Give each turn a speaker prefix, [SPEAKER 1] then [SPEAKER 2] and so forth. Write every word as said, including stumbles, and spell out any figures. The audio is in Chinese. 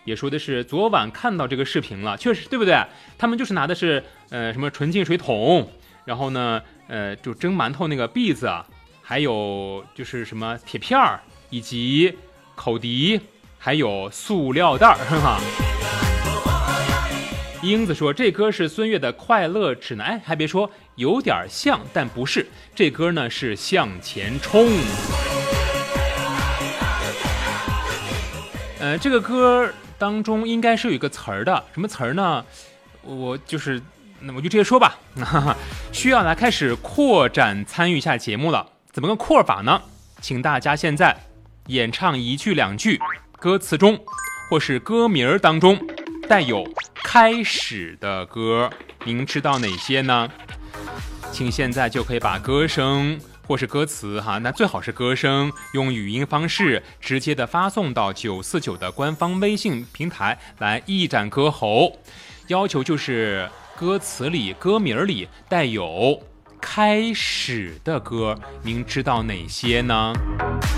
[SPEAKER 1] 也说的是昨晚看到这个视频了，确实对不对？他们就是拿的是呃什么纯净水桶，然后呢呃就蒸馒头那个篦子，还有就是什么铁片儿，以及口笛，还有塑料袋儿哈。英子说这歌是孙悦的快乐指南，哎，还别说有点像，但不是，这歌呢是向前冲。呃，这个歌当中应该是有一个词儿的，什么词儿呢？我就是那我就直接说吧，需要来开始扩展参与一下节目了。怎么个扩法呢？请大家现在演唱一句两句，歌词中或是歌名当中带有开始的歌，您知道哪些呢？请现在就可以把歌声或是歌词哈，那最好是歌声，用语音方式直接的发送到九四九的官方微信平台来一展歌喉。要求就是歌词里、歌名里带有开始的歌，您知道哪些呢？